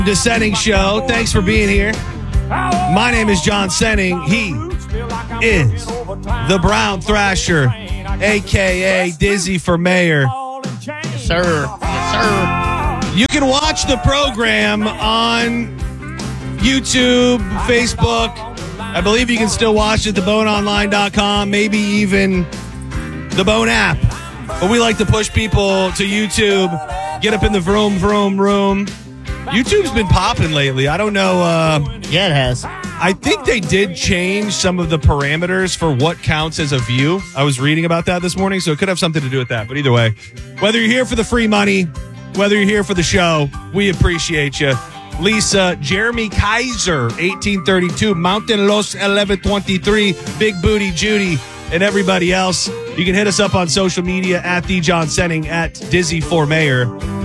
The Senning Show. Thanks for being here. My name is John Senning. He is the Brown Thrasher, a.k.a. Dizzy for Mayor. Yes, sir. Yes, sir. You can watch the program on YouTube, Facebook. I believe you can still watch it at theboneonline.com, maybe even the Bone app. But we like to push people to YouTube. Get up in the vroom, vroom, room. YouTube's been popping lately. I don't know. Yeah, it has. I think they did change some of the parameters for what counts as a view. I was reading about that this morning, so it could have something to do with that. But either way, whether you're here for the free money, whether you're here for the show, we appreciate you. Lisa, Jeremy Kaiser, 1832, Mountain Los 1123, Big Booty Judy, and everybody else. You can hit us up on social media at The John Senning, at Dizzy for Mayor.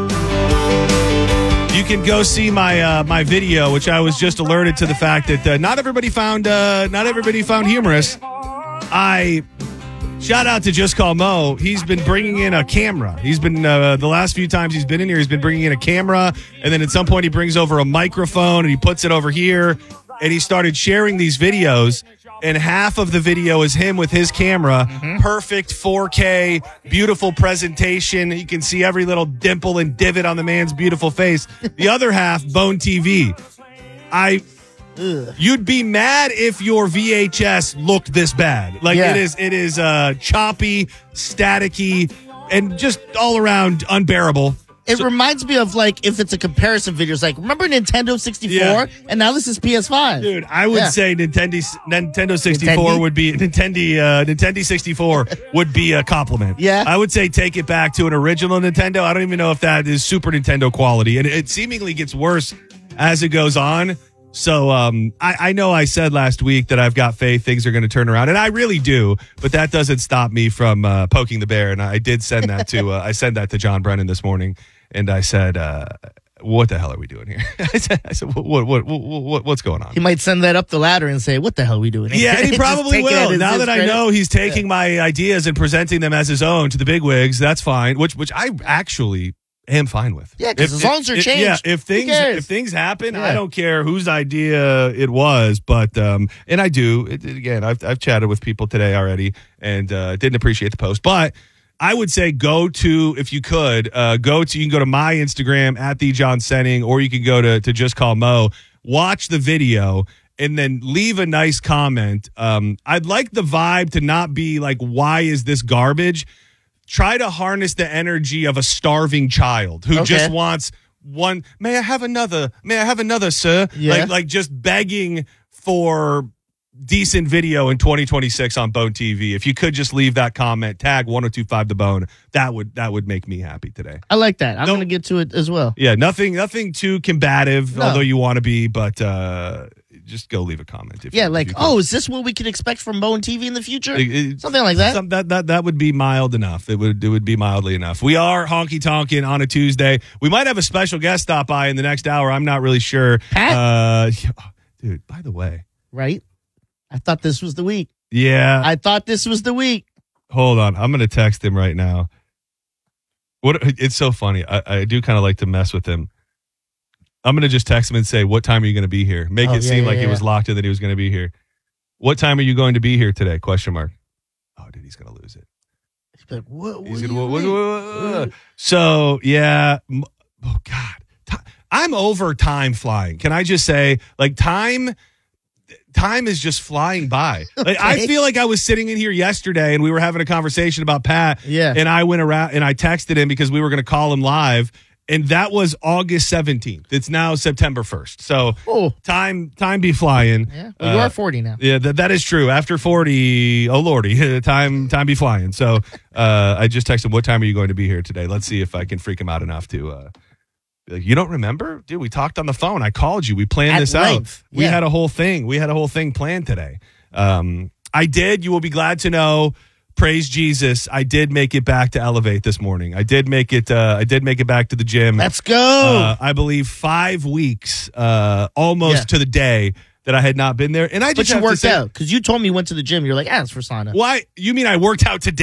You can go see my video, which I was just alerted to the fact that not everybody found humorous. I shout out to Just Call Mo. He's been bringing in a camera. He's been the last few times he's been in here, he's been bringing in a camera, and then at some point he brings over a microphone and he puts it over here, and he started sharing these videos. And half of the video is him with his camera. Perfect 4K, beautiful presentation. You can see every little dimple and divot on the man's beautiful face. The other half, Bone TV. You'd be mad if your VHS looked this bad. Like it is choppy, staticky, and just all around unbearable. It reminds me of, like, if it's a comparison video. It's like, remember Nintendo 64? Yeah. And now this is PS5. Dude, I would say Nintendo 64 would be Nintendo 64 would be a compliment. Yeah. I would say take it back to an original Nintendo. I don't even know if that is Super Nintendo quality. And it seemingly gets worse as it goes on. So I know I said last week that I've got faith things are going to turn around, and I really do. But that doesn't stop me from poking the bear. And I did send that to I sent that to John Brennan this morning, and I said, "What the hell are we doing here?" I said, "What's going on?" He might send that up the ladder and say, "What the hell are we doing here?" Yeah, and he probably will. Now that I know he's taking my ideas and presenting them as his own to the bigwigs, that's fine. Which I actually am fine with. Yeah, because as long as they're changed. Yeah, if things happen, I don't care whose idea it was. But and I do. Again, I've chatted with people today already and didn't appreciate the post. But I would say if you could, you can go to my Instagram at The John Senning, or you can go to Just Call Mo, watch the video, and then leave a nice comment. I'd like the vibe to not be like, why is this garbage? Try to harness the energy of a starving child who just wants one. May I have another? May I have another, sir? Yeah. Like just begging for decent video in 2026 on Bone TV. If you could just leave that comment, tag 1025 The Bone, that would make me happy today. I like that. I'm going to get to it as well. Yeah, nothing too combative, although you want to be, but just go leave a comment. If is this what we can expect from Bone TV in the future? Something like that. That would be mild enough. It would be mildly enough. We are honky tonkin' on a Tuesday. We might have a special guest stop by in the next hour. I'm not really sure. Pat? Dude, by the way. Right? I thought this was the week. Yeah. I thought this was the week. Hold on. I'm going to text him right now. It's so funny. I do kind of like to mess with him. I'm going to just text him and say, what time are you going to be here? Make it seem like he was locked in that he was going to be here. What time are you going to be here today? Question mark. Oh, dude, he's going to lose it. He's like, what? So, yeah. Oh, God. I'm over time flying. Can I just say, like, time is just flying by. Like, I feel like I was sitting in here yesterday and we were having a conversation about Pat. Yeah. And I went around and I texted him because we were going to call him live. And that was August 17th. It's now September 1st. So time be flying. Yeah. Well, you are 40 now. Yeah, that is true. After 40, oh lordy, time be flying. So I just texted him, what time are you going to be here today? Let's see if I can freak him out enough to be like, you don't remember? Dude, we talked on the phone. I called you. We planned this out. We had a whole thing. We had a whole thing planned today. I did. You will be glad to know. Praise Jesus, I did make it back to Elevate this morning. I did make it back to the gym. Let's go. I believe 5 weeks, almost to the day that I had not been there. And I just worked out because you told me you went to the gym. You're like, it's for sauna. Why? You mean I worked out today?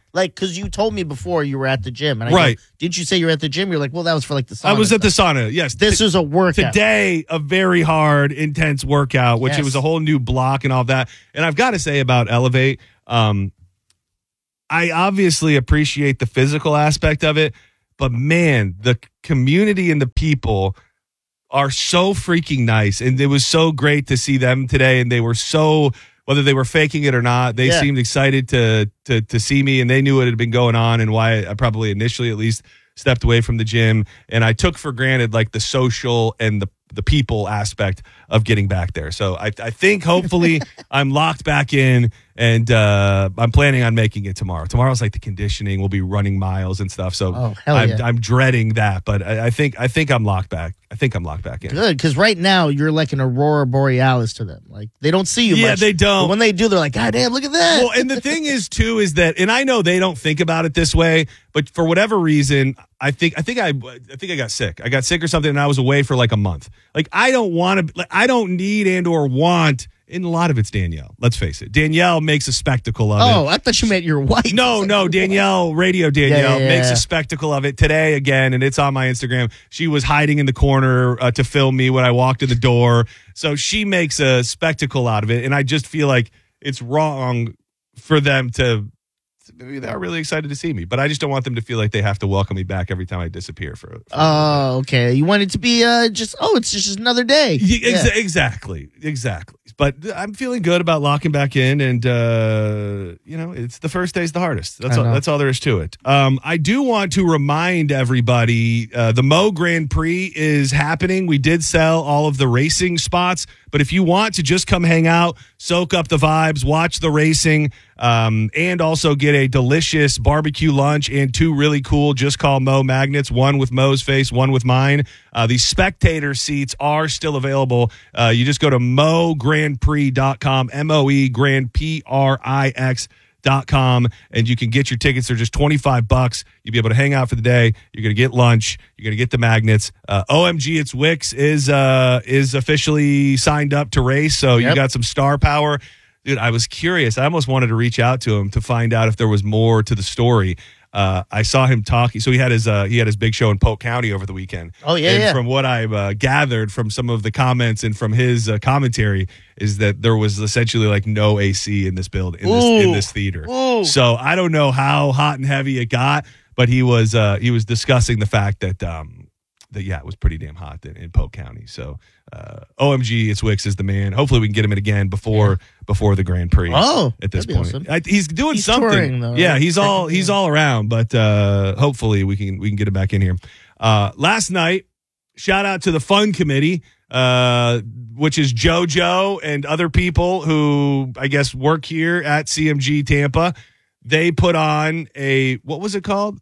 Like, because you told me before you were at the gym. And right. Didn't you say you were at the gym? You're like, well, that was for like the sauna. I was at the sauna, yes. This is a workout. Today, a very hard, intense workout, which it was a whole new block and all that. And I've got to say about Elevate, I obviously appreciate the physical aspect of it, but man, the community and the people are so freaking nice. And it was so great to see them today. And they were so, whether they were faking it or not, they seemed excited to see me, and they knew what had been going on and why I probably initially at least stepped away from the gym. And I took for granted like the social and the people aspect of getting back there. So I think hopefully I'm locked back in, and I'm planning on making it tomorrow. Tomorrow's like the conditioning. We'll be running miles and stuff. So I'm dreading that, but I think I'm locked back. I think I'm locked back in. Good, because right now you're like an aurora borealis to them. Like they don't see you much. Yeah, they don't. But when they do, they're like, God damn, look at that. Well, and the thing is too is that, and I know they don't think about it this way, but for whatever reason, I think I got sick. I got sick or something, and I was away for like a month. Like I don't want to. Like, I don't need and or want. And a lot of it's Danielle. Let's face it. Danielle makes a spectacle of it. Oh, I thought you meant your wife. No, Danielle, Radio Danielle, makes a spectacle of it today again, and it's on my Instagram. She was hiding in the corner to film me when I walked in the door. So she makes a spectacle out of it, and I just feel like it's wrong for them to. Maybe they're really excited to see me, but I just don't want them to feel like they have to welcome me back every time I disappear. Oh, okay. You want it to be it's just another day. Exactly. But I'm feeling good about locking back in, and it's the first day's the hardest. That's all there is to it. I do want to remind everybody the Mo Grand Prix is happening. We did sell all of the racing spots, but if you want to just come hang out, soak up the vibes, watch the racing, and also get a delicious barbecue lunch and 2 really cool Just Call Mo magnets, one with Mo's face, one with mine. The spectator seats are still available. You just go to MoGrandPrix.com, MOE Grand PRIX.com, and you can get your tickets. They're just $25. You'll be able to hang out for the day. You're going to get lunch. You're going to get the magnets. OMG, it's Wix is officially signed up to race, so you got some star power. Dude, I was curious. I almost wanted to reach out to him to find out if there was more to the story. I saw him talking. So he had his big show in Polk County over the weekend. Oh, yeah, and from what I've gathered from some of the comments and from his commentary is that there was essentially like no AC in this building, in this theater. Ooh. So I don't know how hot and heavy it got, but he was discussing the fact that it was pretty damn hot in Polk County. So OMG, it's Wix is the man. Hopefully we can get him in again before the Grand Prix. Oh, at this point, awesome. He's doing something. Touring, though, right? Yeah, he's all around. But hopefully we can get him back in here. Last night, shout out to the Fun Committee, which is JoJo and other people who I guess work here at CMG Tampa. They put on what was it called?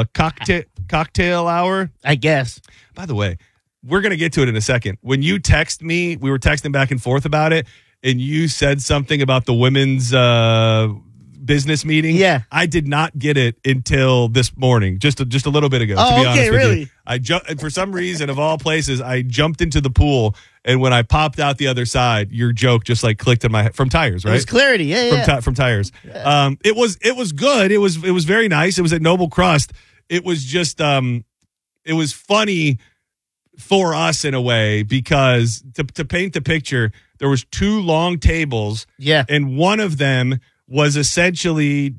Cocktail hour, I guess. By the way, we're going to get to it in a second. When you text me, we were texting back and forth about it, and you said something about the women's business meeting. Yeah. I did not get it until this morning, just a little bit ago, to be honest with you. For some reason, of all places, I jumped into the pool, and when I popped out the other side, your joke just like clicked in my head. From Tires, right? It was Clarity, From Tires. Yeah. It was good. It was very nice. It was at Noble Crust. It was just it was funny for us in a way, because to paint the picture, there was 2 long tables, and one of them was essentially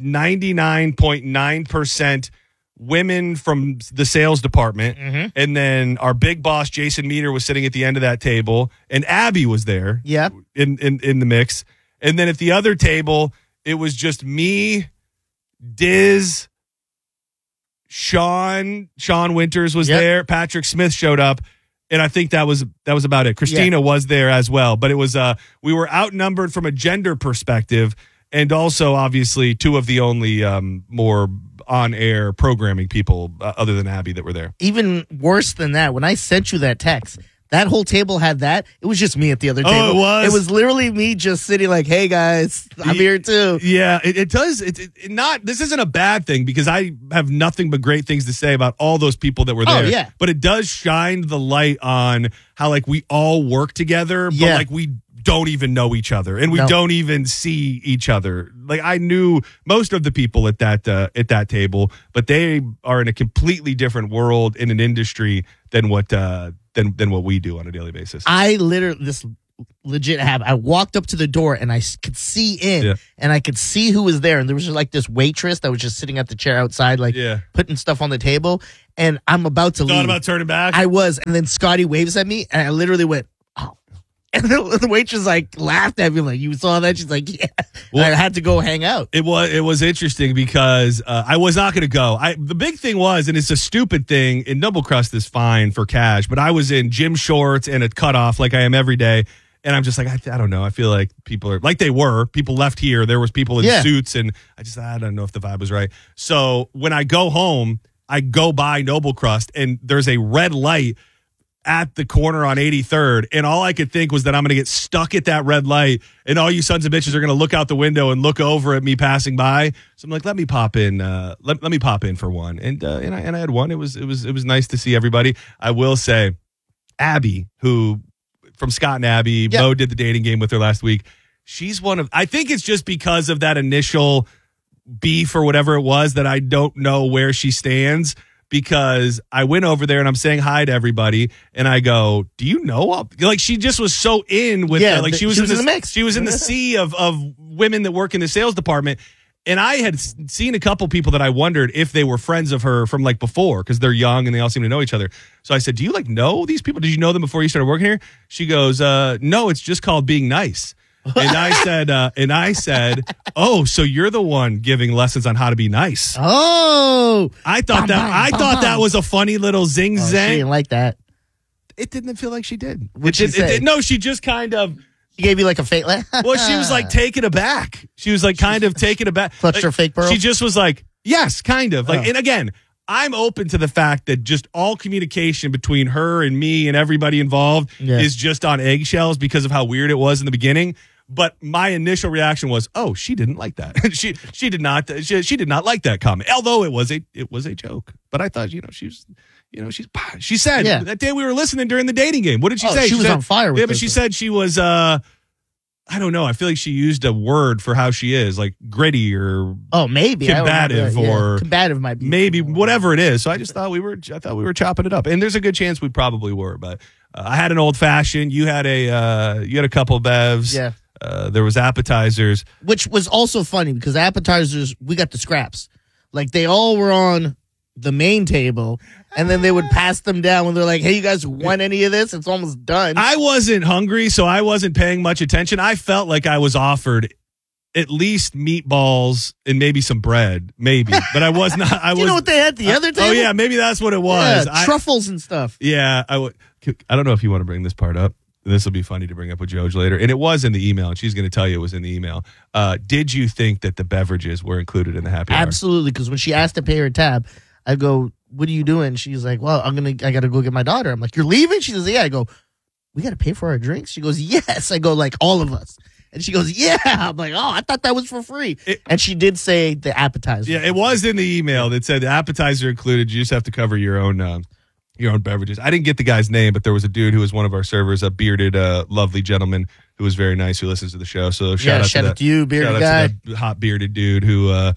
99.9% women from the sales department, and then our big boss Jason Meter was sitting at the end of that table, and Abby was there, in the mix, and then at the other table it was just me, Diz, Sean Winters was there. Patrick Smith showed up, and I think that was about it. Christina was there as well, but it was we were outnumbered from a gender perspective, and also obviously 2 of the only more on-air programming people other than Abby that were there. Even worse than that, when I sent you that text, that whole table had that. It was just me at the other table. Oh, it was? It was literally me just sitting like, hey, guys, I'm here too. Yeah, it does. This isn't a bad thing, because I have nothing but great things to say about all those people that were there. Oh, yeah. But it does shine the light on how, like, we all work together, but, like, we don't even know each other and we don't even see each other. Like I knew most of the people at that table, but they are in a completely different world in an industry than what we do on a daily basis. I literally this legit happened. I walked up to the door and I could see in and I could see who was there. And there was just like this waitress that was just sitting at the chair outside, like putting stuff on the table. And I'm about to leave. Thought about turning back? I was. And then Scotty waves at me and I literally went, oh. And the waitress like laughed at me like, you saw that? She's like, yeah. Well, I had to go hang out. It was interesting because I was not going to go. The big thing was, and it's a stupid thing, and Double Crust is fine for cash, but I was in gym shorts and a cutoff like I am every day. And I'm just like, I don't know. I feel like people are like they were. People left here. There was people in suits, and I don't know if the vibe was right. So when I go home, I go by Noble Crust, and there's a red light at the corner on 83rd, and all I could think was that I'm going to get stuck at that red light, and all you sons of bitches are going to look out the window and look over at me passing by. So I'm like, let me pop in. Let me pop in for one, and I had one. It was nice to see everybody. I will say, Abby, who. From Scott and Abby. Mo did the dating game with her last week. She's one of, I think it's just because of that initial beef or whatever it was that I don't know where she stands, because I went over there and I'm saying hi to everybody and I go, do you know? Like she just was so in with like she was in the mix. She was in the sea of women that work in the sales department. And I had seen a couple people that I wondered if they were friends of her from like before, because they're young and they all seem to know each other. So I said, do you like know these people? Did you know them before you started working here? She goes, no, it's just called being nice. And I said, oh, so you're the one giving lessons on how to be nice. Oh, I thought that was a funny little zing zang. She didn't like that. It didn't feel like she did. No, she just kind of. She gave you like a fake laugh. Well, she was like taken aback. She was like kind of taken aback. Clutched her fake pearl. She just was like, yes, kind of. Like, and again, I'm open to the fact that just all communication between her and me and everybody involved is just on eggshells because of how weird it was in the beginning. But my initial reaction was, oh, she didn't like that. she did not like that comment. Although it was a joke. But I thought, she said that day we were listening during the dating game. What did she say? She was on fire with but she said she was I don't know. I feel like she used a word for how she is, like gritty or maybe combative or combative might be maybe whatever it is. So I just thought we were chopping it up, and there's a good chance we probably were. But I had an old fashioned. You had a couple of bevs. Yeah. There was appetizers, which was also funny because appetizers we got the scraps. Like they all were on the main table, and then they would pass them down when they're like, hey, you guys want any of this? It's almost done. I wasn't hungry, so I wasn't paying much attention. I felt like I was offered at least meatballs and maybe some bread, maybe. But I was not. You know what they had the other table? Oh, yeah, maybe that's what it was. Yeah, truffles and stuff. Yeah. I don't know if you want to bring this part up. This will be funny to bring up with Joj later. And it was in the email, and she's going to tell you it was in the email. Did you think that the beverages were included in the happy hour? Absolutely, because when she asked to pay her tab, I go, what are you doing? She's like, well, I got to go get my daughter. I'm like, you're leaving? She says, yeah. I go, we got to pay for our drinks? She goes, yes. I go, like, all of us. And she goes, yeah. I'm like, oh, I thought that was for free. And she did say the appetizer. Yeah, it was in the email that said the appetizer included. You just have to cover your own beverages. I didn't get the guy's name, but there was a dude who was one of our servers, a bearded, lovely gentleman who was very nice, who listens to the show. So shout out to you, bearded guy. To that hot bearded dude who,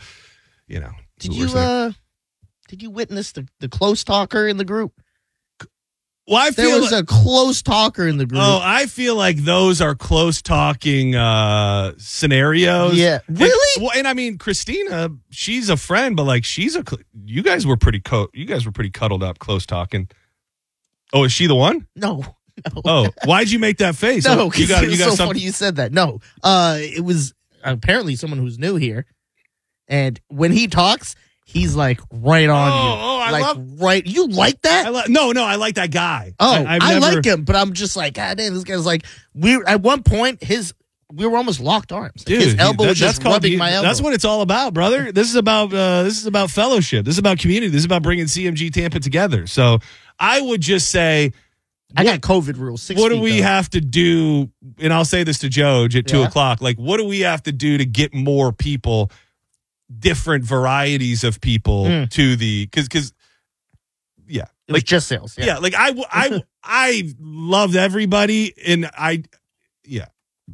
Did you witness the close talker in the group? Well, there was a close talker in the group. Oh, I feel like those are close talking scenarios. Yeah, really? And I mean, Christina, she's a friend, but like you guys were pretty cuddled up, close talking. Oh, is she the one? No. Oh, why'd you make that face? No, because it was so funny you said that. No, it was apparently someone who's new here, and when he talks, he's like right on you. Right. You like that? No, I like that guy. Oh, I like him, but I'm just like, God damn, this guy's like, at one point, we were almost locked arms. Like, his elbow was just rubbing my elbow. That's what it's all about, brother. This is about fellowship. This is about community. This is about bringing CMG Tampa together. So I would just say, I got COVID rules. What do we have to do? And I'll say this to Joj at 2:00. Like, what do we have to do to get more people, different varieties of people to the because yeah, it was just sales. Yeah, like I loved everybody, and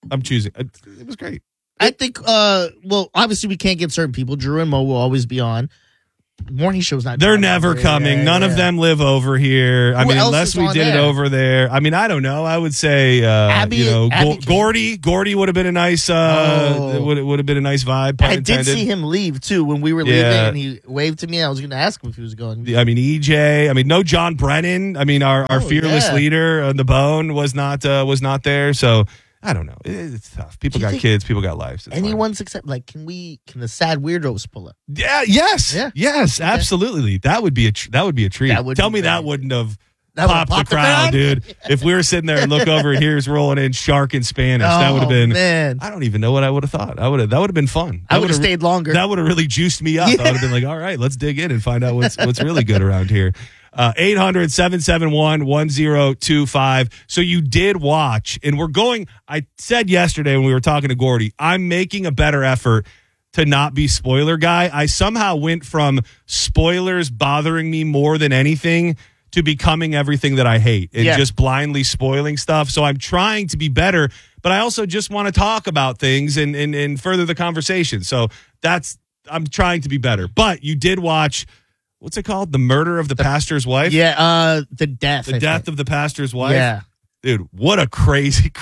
I'm choosing. It was great. I think, well, obviously we can't get certain people. Drew and Mo will always be on. Morning show's not. They're never coming. Yeah, None of them live over here. I mean, else unless is we on did it there? over there. I mean, I don't know. I would say, Abby Gordy. Gordy would have been a nice. Would have been a nice vibe. Pun I intended. did see him leave too when we were leaving, Yeah. and he waved to me. I was going to ask him if he was going. I mean, EJ. I mean, no John Brennan. I mean, our fearless yeah. leader on the bone was not there. So I don't know. It's tough. People Do you got think kids. People got lives. It's fine. Anyone's except like, can the sad weirdos pull up? Yeah. Yes. Yeah. Yes. Okay. Absolutely. That would be a treat. That would Tell be me that great. wouldn't have. That would've Pop the popped the crowd, crowd? dude. If we were sitting there and look over and here's rolling in Shark in Spanish, that would have been. Man. I don't even know what I would have thought. That would have been fun. I would have stayed longer. That would have really juiced me up. Yeah. I would have been like, all right, let's dig in and find out what's really good around here. 800-771-1025. So you did watch, and I said yesterday when we were talking to Gordy, I'm making a better effort to not be spoiler guy. I somehow went from spoilers bothering me more than anything to becoming everything that I hate and just blindly spoiling stuff. So I'm trying to be better, but I also just want to talk about things and further the conversation. So I'm trying to be better. But you did watch, what's it called? The Murder of the Pastor's Wife? Yeah, the death. The death of the pastor's wife? Yeah. Dude, what a crazy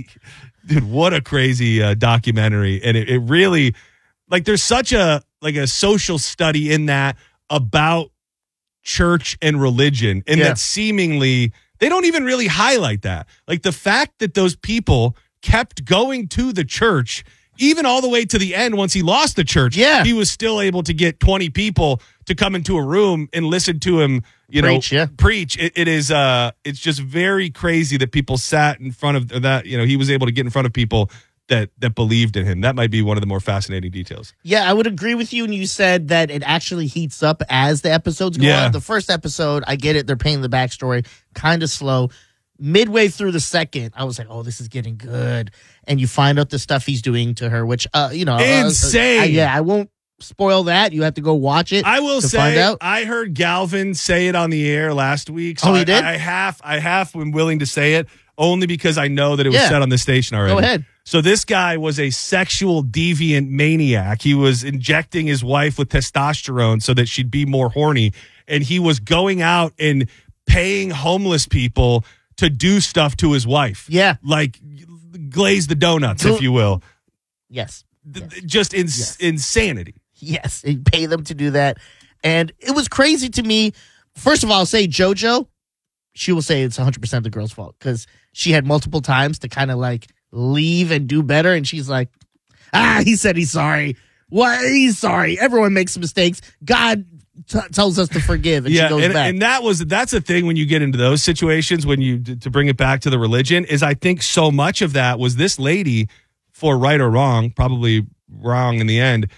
documentary. And it really, like, there's such a social study in that about church and religion, and that seemingly they don't even really highlight that. Like, the fact that those people kept going to the church, even all the way to the end, once he lost the church, he was still able to get 20 people to come into a room and listen to him, preach. It's just very crazy that people sat in front of that. He was able to get in front of people that believed in him. That might be one of the more fascinating details. Yeah, I would agree with you when you said that it actually heats up as the episodes go on. The first episode, I get it. They're painting the backstory, kind of slow. Midway through the second, I was like, oh, this is getting good. And you find out the stuff he's doing to her, which, insane. I won't spoil that. You have to go watch it. I will say, find out. I heard Galvin say it on the air last week. So he did? I half am willing to say it only because I know that it was said on the station already. Go ahead. So this guy was a sexual deviant maniac. He was injecting his wife with testosterone so that she'd be more horny. And he was going out and paying homeless people to do stuff to his wife. Yeah. Like glaze the donuts, if you will. Yes. Just insanity. Yes. And pay them to do that. And it was crazy to me. First of all, I'll say JoJo, she will say it's 100% the girl's fault because she had multiple times to kind of like leave and do better. And she's like, he said he's sorry. What? He's sorry. Everyone makes mistakes. God tells us to forgive. And she goes back. And that's the thing when you get into those situations, when you, to bring it back to the religion, is I think so much of that was this lady, for right or wrong, probably wrong in the end,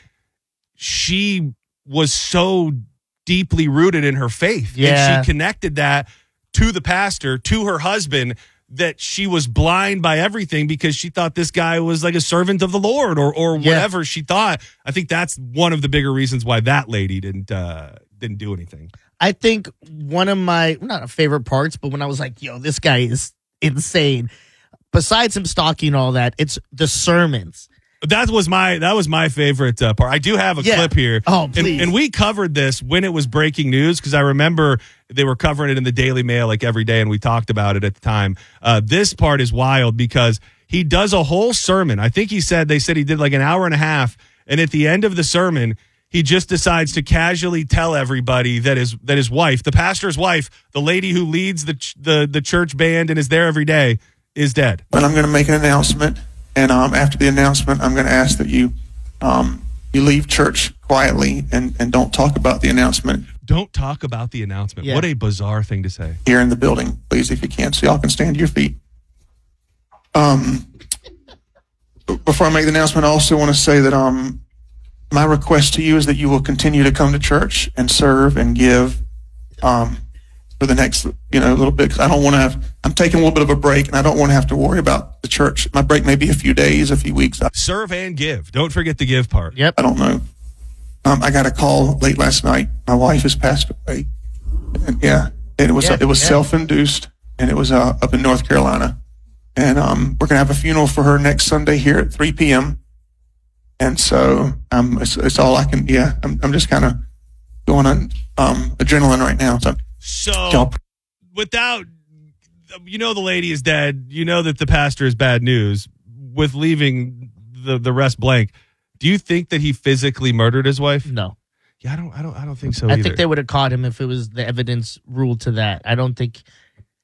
she was so deeply rooted in her faith. Yeah. And she connected that to the pastor, to her husband, that she was blind by everything because she thought this guy was like a servant of the Lord or whatever she thought. I think that's one of the bigger reasons why that lady didn't do anything. I think one of my, not a favorite parts, but when I was like, yo, this guy is insane. Besides him stalking and all that, it's the sermons. That was my favorite part. I do have a clip here. Oh, please. And we covered this when it was breaking news because I remember they were covering it in the Daily Mail like every day, and we talked about it at the time. This part is wild because he does a whole sermon. I think they said he did like an hour and a half, and at the end of the sermon, he just decides to casually tell everybody that his wife, the pastor's wife, the lady who leads the church band and is there every day, is dead. But I'm going to make an announcement. And after the announcement, I'm going to ask that you leave church quietly and don't talk about the announcement. Don't talk about the announcement. Yeah. What a bizarre thing to say. Here in the building, please, if you can, so y'all can stand to your feet. Before I make the announcement, I also want to say that my request to you is that you will continue to come to church and serve and give for the next little bit, because I'm taking a little bit of a break, and I don't want to have to worry about the church. My break may be a few days, a few weeks. Serve and give. Don't forget the give part. Yep. I don't know. I got a call late last night. My wife has passed away. And it was self-induced, and it was up in North Carolina. and we're gonna have a funeral for her next Sunday here at 3 p.m. And so it's all I can. Yeah, I'm just kind of going on adrenaline right now. So without, the lady is dead. You know that the pastor is bad news. With leaving the rest blank, do you think that he physically murdered his wife? No. Yeah, I don't think so I either. think they would have caught him if it was the evidence ruled to that. I don't think